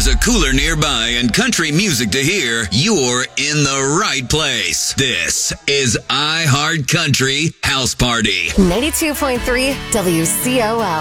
there's a cooler nearby and country music to hear, you're in the right place. This is iHeart Country House Party. 92.3 WCOL.